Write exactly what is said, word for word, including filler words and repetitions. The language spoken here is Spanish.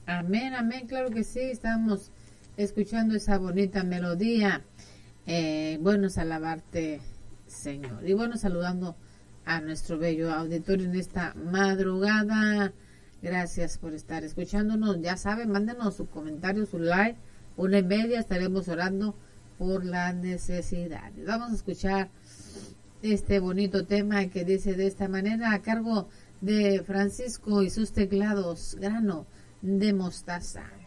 Amén, amén, claro que sí, estamos escuchando esa bonita melodía. Eh, bueno, es alabarte, Señor. Y bueno, saludando a nuestro bello auditorio en esta madrugada. Gracias por estar escuchándonos. Ya saben, mándenos su comentario, su like. Una y media estaremos orando por las necesidades. Vamos a escuchar este bonito tema que dice de esta manera, a cargo de Francisco y sus teclados, grano de mostaza.